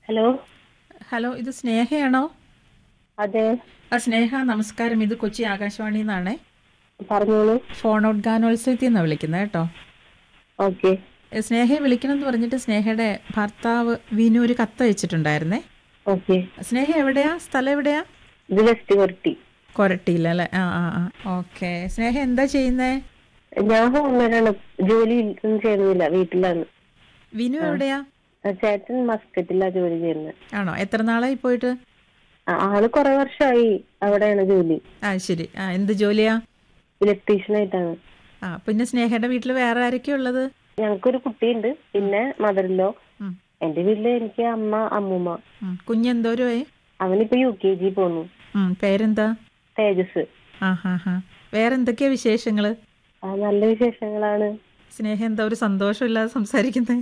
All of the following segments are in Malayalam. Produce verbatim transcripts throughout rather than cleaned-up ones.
ഹലോ. ഹലോ, ഇത് സ്നേഹയാണോ? അതെ. ആ സ്നേഹ, നമസ്കാരം. ഇത് കൊച്ചി ആകാശവാണി നിന്നാണേ. പറഞ്ഞോളൂ. ഫോൺ ഔട്ട് ഗാനോത്സവത്തിൽ നിന്നാണ് വിളിക്കുന്നത് കേട്ടോ. ഓക്കെ. എ, സ്നേഹയെ വിളിക്കണം എന്ന് പറഞ്ഞിട്ട് സ്നേഹയുടെ ഭർത്താവ് വിനു ഒരു കത്ത് അയച്ചിട്ടുണ്ടായിരുന്നേ. ഓക്കെ. സ്നേഹ എവിടെയാ? സ്ഥലം എവിടെയാ? ഇത് വെസ്റ്റ് കൊരട്ടി. കൊരട്ടിയില്ലല്ലേ? ആ ആ ആ ഓക്കെ. സ്നേഹ എന്താ ചെയ്യുന്നേ? ഞാൻ ഹോംമെയ്ഡാണ്. ജോലി ഒന്നും ചെയ്യുന്നില്ല, വീട്ടിലാണ്. വിനു ആ എവിടെയാ? ആ, ചേട്ടൻ മസ്കറ്റിലാ ജോലി ചെയ്യുന്നത്. ആണോ? എത്ര നാളായി പോയിട്ട്? ആ, ആള് കുറെ വർഷമായി അവിടെയാണ് ജോലി. ആ ശരി. ആ എന്ത് ജോലിയാ? ഇലക്ട്രീഷ്യൻ ആയിട്ടാണ്. ആ പിന്നെ സ്നേഹയുടെ വീട്ടിൽ വേറെ ആരൊക്കെയാ ഉള്ളത്? ഞങ്ങൾക്കൊരു കുട്ടിയുണ്ട്, ഉം, പിന്നെ മദറിലോ. ഉം, എന്റെ വീട്ടില് എനിക്ക് അമ്മ, അമ്മൂമ്മ. ഉം. കുഞ്ഞെന്തോരമായി? അവനിപ്പോ യു കെ ജി പോന്നു. പേരെന്താ? തേജസ്. ആ ഹാ ഹാ. വേറെന്തൊക്കെയാ വിശേഷങ്ങള്? ആ, നല്ല വിശേഷങ്ങളാണ്. സ്നേഹം എന്താ ഒരു സന്തോഷമില്ലാതെ സംസാരിക്കുന്നേ?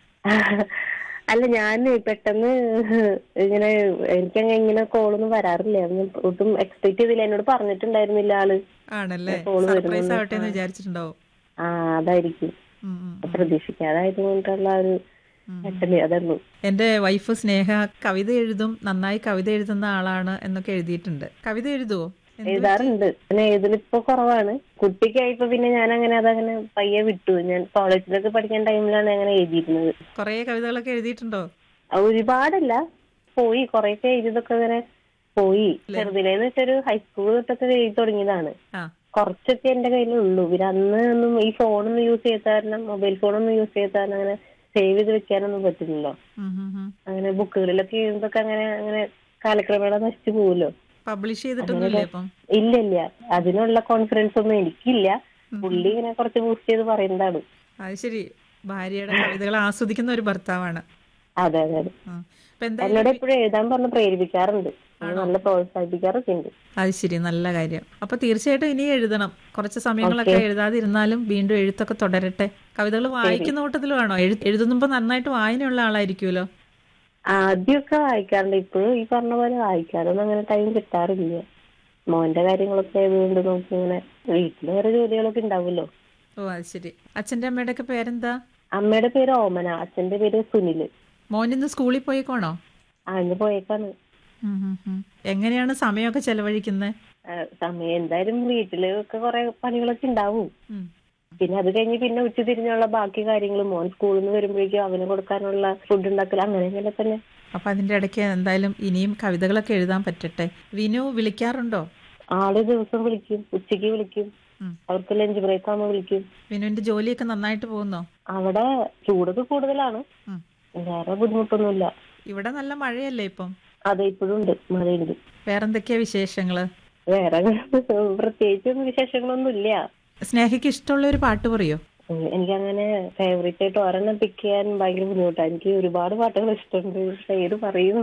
അല്ല, ഞാൻ പെട്ടെന്ന് ഇങ്ങനെ എനിക്കങ്ങനെ ഇങ്ങനെ കോളൊന്നും വരാറില്ല. ഞാൻ ഒട്ടും എക്സ്പെക്ട് ചെയ്തില്ല. എന്നോട് പറഞ്ഞിട്ടുണ്ടായിരുന്നില്ല ആള് ആണല്ലേ? കോള് സർപ്രൈസ് വരുന്നു. ആവട്ടെ ആ എന്ന് വിചാരിച്ചിട്ടുണ്ടാവും. ആ അതായിരിക്കും. ഉം, ഉം, ഉം, പ്രതീക്ഷിക്കാതായത് കൊണ്ടുള്ള ഒരു ഉം, ഉം. പെട്ടെന്ന് അതുള്ളൂ. എൻ്റെ വൈഫ് സ്നേഹ കവിത എഴുതും, നന്നായി കവിത എഴുതുന്ന ആളാണ് എന്നൊക്കെ എഴുതിയിട്ടുണ്ട്. കവിത എഴുതുവോ? എന്തു പറ്റി? എഴുതാറുണ്ട്. പിന്നെ എഴുതലിപ്പോ കുറവാണ്. കുട്ടിക്കായപ്പോ പിന്നെ ഞാൻ അങ്ങനെ അതങ്ങനെ പയ്യെ വിട്ടു. ഞാൻ കോളേജിലൊക്കെ പഠിക്കുന്ന ടൈമിലാണ് അങ്ങനെ എഴുതിയിരുന്നത്. കുറേ കവിതകളൊക്കെ എഴുതിയിട്ടുണ്ടോ? ആ, ഒരുപാടല്ല, പോയി കുറെയൊക്കെ എഴുതിയതൊക്കെ അങ്ങനെ പോയി. അല്ലേ? ചെറുതിലേന്ന് വെച്ചൊരു ഹൈസ്കൂൾ തൊട്ടൊക്കെ എഴുതി തുടങ്ങിയതാണ്. ആ. കുറച്ചൊക്കെ എന്റെ കയ്യിലുള്ളൂ. പിന്നെ അന്ന് ഒന്നും ഈ ഫോണൊന്നും യൂസ് ചെയ്ത കാരണം, മൊബൈൽ ഫോണൊന്നും യൂസ് ചെയ്ത കാരണം അങ്ങനെ സേവ് ചെയ്ത് വെക്കാനൊന്നും പറ്റില്ലല്ലോ. ഉം, ഉം, ഉം. അങ്ങനെ ബുക്കുകളിലൊക്കെ എഴുതുമ്പൊക്കെ അങ്ങനെ അങ്ങനെ കാലക്രമേണ നശിച്ചു പോവുമല്ലോ. പബ്ലിഷ് അങ്ങനെയൊക്കെ. ചെയ്തിട്ടൊന്നുമില്ലേ ഇപ്പം? ഇല്ല ഇല്ല, അതിനുള്ള കോൺഫിഡൻസ് ഒന്നും എനിക്കില്ല. ഉം, ഉം, പുള്ളി ഉം. ഇങ്ങനെ കുറച്ച് ബൂസ്റ്റ് ചെയ്ത് പറയുന്നതാണ്. അത് ശരി. ഭാര്യയുടെ കവിതകൾ ആസ്വദിക്കുന്ന ഒരു ഭർത്താവാണ്. അതെ അതെ അതെ. ആ. അപ്പൊ എന്തായാലും എന്നോട് വി- എപ്പോഴും എഴുതാൻ പറഞ്ഞ് പ്രേരിപ്പിക്കാറുണ്ട്. എന്നെ ആണോ? നല്ല പ്രോത്സാഹിപ്പിക്കാറൊക്കെ ഉണ്ട്. അത് ശരി, നല്ല കാര്യം. അപ്പൊ തീർച്ചയായിട്ടും ഇനി എഴുതണം. കുറച്ച് ഓക്കെ. സമയങ്ങളൊക്കെ എഴുതാതിരുന്നാലും വീണ്ടും എഴുത്തൊക്കെ തുടരട്ടെ. കവിതകൾ ശരി. വായിക്കുന്ന കൂട്ടത്തിൽ വേണോ? എഴു എഴുതുമ്പോൾ നന്നായിട്ട് വായനയുള്ള ആളായിരിക്കുമല്ലോ. ആദ്യമൊക്കെ വായിക്കാറുണ്ട്. ഇപ്പോഴും ഈ പറഞ്ഞ പോലെ വായിക്കാനൊന്നും അങ്ങനെ ടൈം കിട്ടാറില്ല. മോന്റെ കാര്യങ്ങളൊക്കെ ആയതുകൊണ്ട് നമുക്ക് ഇങ്ങനെ വീട്ടില് വേറെ ജോലികളൊക്കെ ഉണ്ടാവുമല്ലോ. ഓ അത് ശരി. അച്ഛൻ്റെ അമ്മയുടെ ഒക്കെ പേരെന്താ? അമ്മയുടെ പേര് ഓമന, അച്ഛന്റെ പേര് സുനില്. മോൻ ഇന്ന് സ്കൂളിൽ പോയിക്കോണോ? ആ, ഇന്ന് പോയേക്കാണ്. ഉം, ഉം, ഉം. എങ്ങനെയാണ് സമയമൊക്കെ ചെലവഴിക്കുന്നത്? ആ, സമയം എന്തായാലും വീട്ടില് ഒക്കെ കുറെ പണികളൊക്കെ ഉണ്ടാവും. ഉം. പിന്നെ അത് കഴിഞ്ഞ് പിന്നെ ഉച്ചതിരിഞ്ഞുള്ള ബാക്കി കാര്യങ്ങൾ, മോൻ സ്കൂളിൽ നിന്ന് വരുമ്പോഴേക്കും അവന് കൊടുക്കാനുള്ള ഫുഡ് ഉണ്ടാക്കൽ, അങ്ങനെ അങ്ങനെ തന്നെ. അപ്പൊ അതിന്റെ ഇടയ്ക്ക് എന്തായാലും ഇനിയും കവിതകളൊക്കെ എഴുതാൻ പറ്റട്ടെ. വിനു വിളിക്കാറുണ്ടോ? ആള് ദിവസം വിളിക്കും, ഉച്ചയ്ക്ക് വിളിക്കും, ഉം. അവർക്ക് ലഞ്ച് ബ്രേക്ക് ആകുമ്പോൾ വിളിക്കും. വിനുവിന്റെ ജോലിയൊക്കെ നന്നായിട്ട് പോകുന്നോ? അവിടെ ചൂടൊക്കെ കൂടുതലാണ്, ഉം. വേറെ ബുദ്ധിമുട്ടൊന്നുമില്ല. ഇവിടെ നല്ല മഴയല്ലേ ഇപ്പം? അതെ, ഇപ്പോഴും ഉണ്ട്, മഴയുണ്ട്. വേറെന്തൊക്കെയാ വിശേഷങ്ങള്? വേറെ പ്രത്യേകിച്ചൊന്നും വിശേഷങ്ങളൊന്നും ഇല്ല. സ്നേഹയ്ക്ക് ഇഷ്ടമുള്ള ഒരു പാട്ട് പറയോ? ഉം, എനിക്കങ്ങനെ ഫേവറേറ്റ് ആയിട്ട് ഒരെണ്ണം പിക്ക് ചെയ്യാൻ ഭയങ്കര ബുദ്ധിമുട്ടാണ്. എനിക്ക് ഒരുപാട് പാട്ടുകൾ ഇഷ്ടമുണ്ട്, പക്ഷെ ഏത് പറയും.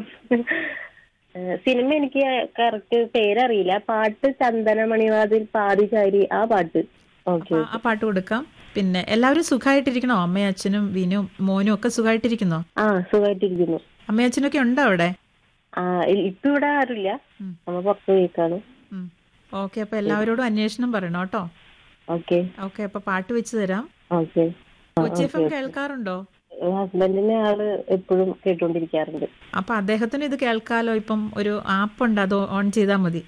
ഏഹ് സിനിമ എനിക്ക് കറക്റ്റ് പേരറിയില്ല. പാട്ട് ചന്ദനമണിവാതിൽ പാതിചാരി, ആ പാട്ട്. ഓക്കെ അപ്പൊ ആ ഓക്കെ. പാട്ട് കൊടുക്കാം. പിന്നെ എല്ലാവരും സുഖമായിട്ടിരിക്കണോ? അമ്മയും അച്ഛനും വിനും മോനും ഒക്കെ സുഖമായിട്ടിരിക്കുന്നോ? ആ, സുഖമായിട്ടിരിക്കുന്നു. അമ്മയും അച്ഛനൊക്കെ ഉണ്ടോ അവിടെ? ആ, ഇ- ഇപ്പൊ ഇവിടെ ആരുമില്ല, ഉം, നമ്മ പുറത്ത് പോയിക്കാണ്. ഉം. ഓക്കെ, അപ്പൊ ശരി. എല്ലാവരോടും അന്വേഷണം പറയണം കേട്ടോ. ഓക്കെ. ഓക്കെ, അപ്പൊ പാട്ട് വെച്ച് തരാം. ഓക്കെ. ആ, Kochi F okay M okay. കേൾക്കാറുണ്ടോ? ഹസ്ബൻഡിനെ ആള് എപ്പോഴും കേട്ടോണ്ടിരിക്കാറുണ്ട്. അപ്പൊ അദ്ദേഹത്തിന് ഇത് കേൾക്കാലോ. ഇപ്പം ഒരു ആപ്പ് ഉണ്ട്, അത് ഓൺ ചെയ്താൽ മതി.